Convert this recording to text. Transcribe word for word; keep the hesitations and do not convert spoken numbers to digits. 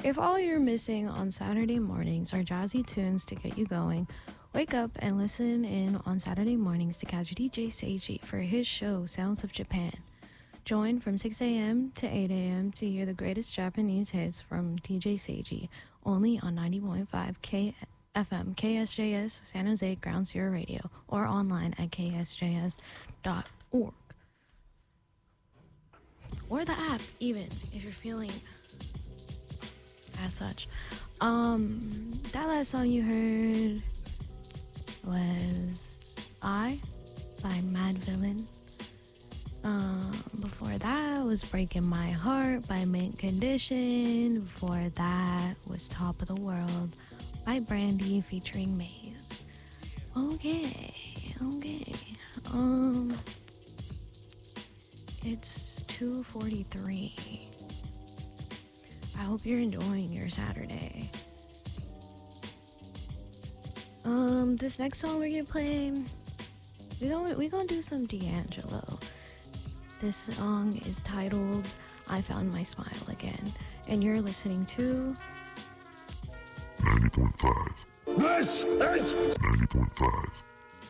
If all you're missing on Saturday mornings are jazzy tunes to get you going, wake up and listen in on Saturday mornings to catch D J Seiji for his show, Sounds of Japan. Join from six a.m. to eight a.m. to hear the greatest Japanese hits from D J Seiji, only on ninety point five K F M K S J S San Jose Ground Zero Radio, or online at k s j s dot org. Or the app, even, if you're feeling as such. Um, that last song you heard was I by Mad Villain. Um, before that was Breaking My Heart by Mint Condition. Before that was Top of the World by Brandy featuring Maze. Okay, okay. Um, it's two forty-three. I hope you're enjoying your Saturday. Um, this next song we're gonna play, we gonna we gonna do some D'Angelo. This song is titled "I Found My Smile Again," and you're listening to ninety point five. This is ninety point five.